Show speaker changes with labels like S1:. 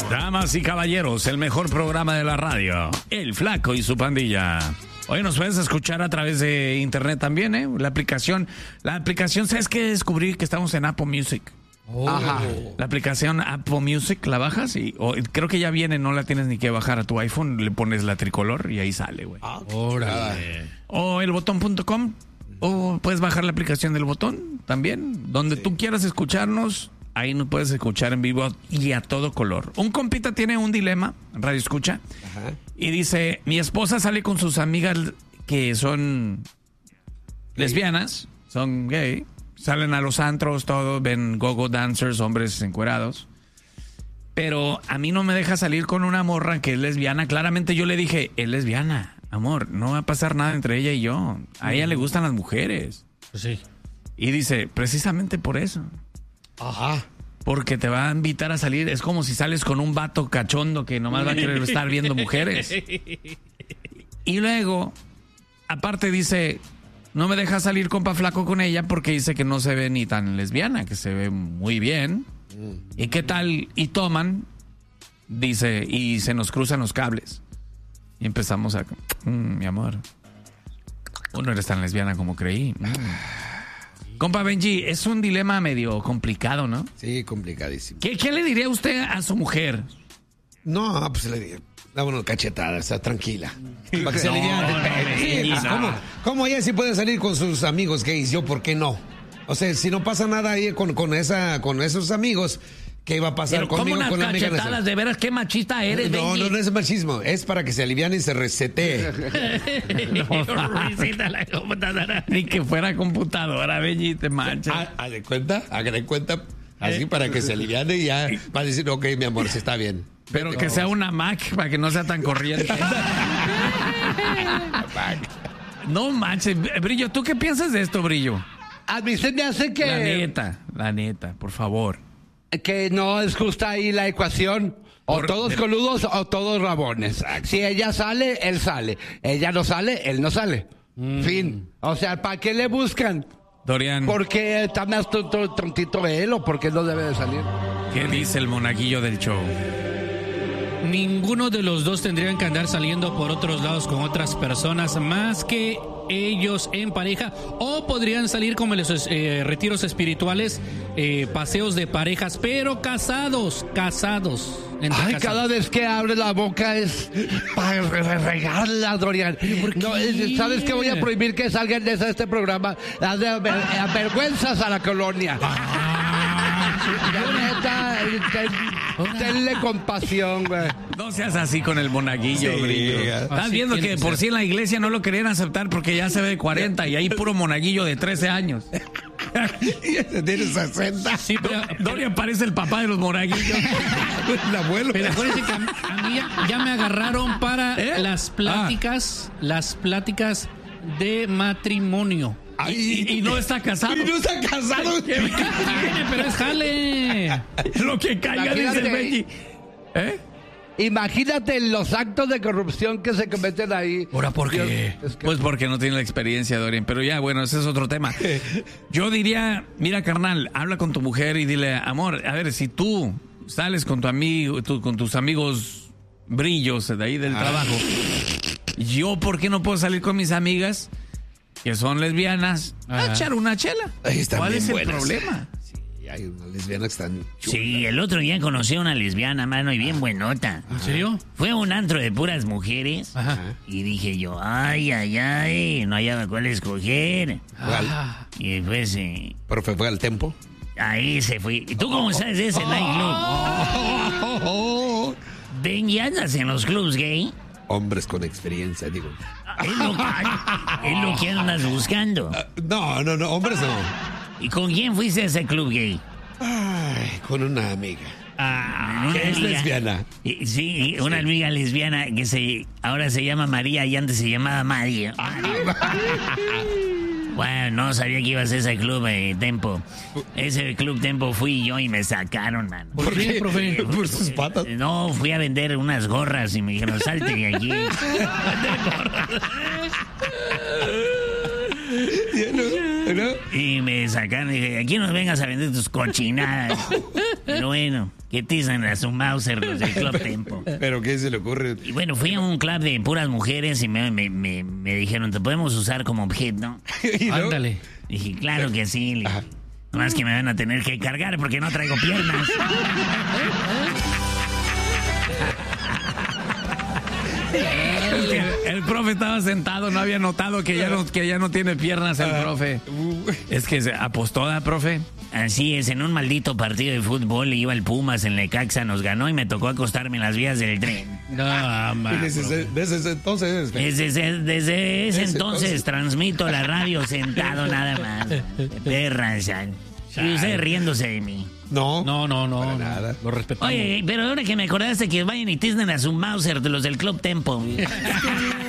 S1: Damas y caballeros, el mejor programa de la radio, El Flaco y su pandilla. Hoy nos puedes escuchar a través de internet también, ¿eh? La aplicación, ¿sabes qué? Descubrí que estamos en Apple Music.
S2: Ajá.
S1: La aplicación Apple Music, la bajas y creo que ya viene, no la tienes ni que bajar a tu iPhone, le pones la tricolor y ahí sale, güey.
S2: Órale.
S1: O elbotón.com, o puedes bajar la aplicación del Botón también, donde tú quieras escucharnos, ahí nos puedes escuchar en vivo y a todo color. Un compita tiene un dilema, radio escucha, y dice, mi esposa sale con sus amigas que son lesbianas, son gay, salen a los antros, todo, ven go-go dancers, hombres encuerados. Pero a mí no me deja salir con una morra que es lesbiana. Claramente yo le dije, es lesbiana, amor, no va a pasar nada entre ella y yo. A ella le gustan las mujeres.
S2: Sí.
S1: Y dice, precisamente por eso.
S2: Ajá.
S1: Porque te va a invitar a salir. Es como si sales con un vato cachondo que nomás va a querer estar viendo mujeres. Y luego, aparte dice, no me deja salir compa flaco con ella porque dice que no se ve ni tan lesbiana, que se ve muy bien. ¿Y qué tal? Y toman, dice, y se nos cruzan los cables. Y empezamos a... mi amor, no eres tan lesbiana como creí. Compa Benji, es un dilema medio complicado, ¿no?
S3: Sí, complicadísimo.
S1: ¿Qué le diría usted a su mujer?
S3: No, pues le digo, da una cachetada, está tranquila. Para que se ¿Cómo ella sí puede salir con sus amigos gays? Yo, ¿por qué no? O sea, si no pasa nada ahí con esos amigos, ¿qué va a pasar
S1: Pero
S3: conmigo
S1: ¿cómo
S3: con la
S1: unas
S3: amiga?
S1: cachetadas? De veras, qué machista eres,
S3: No,
S1: Benji.
S3: no es machismo. Es para que se aliviane y se resetee.
S1: Recita la computadora. Ni que fuera computadora, Benji, te mancha.
S3: Haz de cuenta. Así para que se aliviane y ya va a decir, ok, mi amor, sí está bien.
S1: Pero que sea una Mac para que no sea tan corriente. No manches. Brillo, ¿tú qué piensas de esto, Brillo?
S2: A mí se me hace
S1: La neta, por favor.
S2: que no es justa ahí la ecuación. O todos coludos o todos rabones. Si ella sale, él sale. Ella no sale, él no sale. Fin. O sea, ¿para qué le buscan?
S1: Dorian,
S2: ¿Por qué está más tontito él o por qué no debe de salir?
S1: ¿qué dice el monaguillo del show?
S4: Ninguno de los dos tendrían que andar saliendo por otros lados con otras personas más que ellos en pareja, o podrían salir como en los retiros espirituales, paseos de parejas, pero casados.
S2: Ay,
S4: Casados.
S2: cada vez que abre la boca es para regarla, Dorian. No, ¿sabes qué? Voy a prohibir que salgan de este programa. Avergüenzas a la colonia. Tenle compasión, güey.
S1: No seas así con el monaguillo,
S3: Sí,
S1: Brillo. Estás
S4: así
S1: viendo
S4: tiene
S1: que
S4: que
S1: por
S4: ser.
S1: sí en la iglesia no lo querían aceptar porque ya se ve de 40 y hay puro monaguillo de 13 años.
S3: Tiene 60.
S4: Sí, pero
S1: Dorian parece el papá de los monaguillos.
S3: El abuelo.
S4: Pero acuérdense que a mí ya me agarraron para las pláticas de matrimonio.
S1: Y no está casado.
S3: Y no está casado.
S4: Pero es jale.
S1: Lo que caiga, dice
S2: Imagínate.
S1: Benji. ¿Eh?
S2: Imagínate los actos de corrupción que se cometen ahí.
S1: ¿Ahora por qué?
S2: Dios, es que-
S1: Pues porque no tiene la experiencia, Dorian. Pero ya, bueno, ese es otro tema. Yo diría, mira, carnal, habla con tu mujer y dile, amor, a ver, si tú sales con tu amigo, con tus amigos brillos de ahí del trabajo, yo, ¿por qué no puedo salir con mis amigas que son lesbianas a echar una chela?
S3: Ahí están
S1: ¿Cuál
S3: bien
S1: es el
S3: buenas.
S1: problema?
S3: Sí, hay unas lesbianas que están
S5: Sí, el otro día conocí a una lesbiana, mano, y bien buenota.
S4: ¿En serio?
S5: Fue a un antro de puras mujeres.
S4: Ajá.
S5: Y dije yo, ay, no hallaba cuál escoger. Y después,
S3: Profe, fue al tempo.
S5: ahí se fue. ¿Y tú cómo sabes de ese nightclub? Benji, ¿andas en los clubs gay?
S3: Hombres con experiencia, digo.
S5: Es lo que andas buscando.
S3: No, hombres no.
S5: ¿Y con quién fuiste a ese club gay?
S3: Ay, con una amiga.
S5: Una
S3: Que es
S5: amiga.
S3: lesbiana.
S5: Sí, una amiga lesbiana que ahora se llama María y antes se llamaba María. Bueno, no sabía que ibas a ese club Tempo. Ese club Tempo fui yo y me sacaron, mano.
S4: ¿Por qué, profe?
S3: Por sus patas.
S5: No, fui a vender unas gorras y me dijeron, salte de aquí.
S3: ¿No?
S5: Y me sacaron y dije, aquí no vengas a vender tus cochinadas. Pero bueno, que tizan a su Mauser los del Club Tempo.
S3: ¿Pero qué se le ocurre?
S5: Y bueno, fui a un club de puras mujeres y me dijeron, ¿te podemos usar como objeto?
S3: ¿Y luego?
S4: Ándale.
S5: Dije, claro que sí. Nomás que me van a tener que cargar porque no traigo piernas.
S1: El profe estaba sentado, no había notado que ya no tiene piernas el profe. Es que se apostó, ¿da, profe?
S5: Así es, en un maldito partido de fútbol iba el Pumas, en Necaxa nos ganó y me tocó acostarme en las vías del tren.
S4: No, man.
S3: Desde entonces...
S5: Desde ese entonces
S3: entonces.
S5: transmito la radio sentado nada más. Perra, sal. Y usted riéndose de mí.
S3: No.
S4: No.
S3: Para nada.
S4: Lo respetamos.
S5: Oye, pero ahora que me acordaste que vayan y tiznen a su Mauser de los del Club Tempo.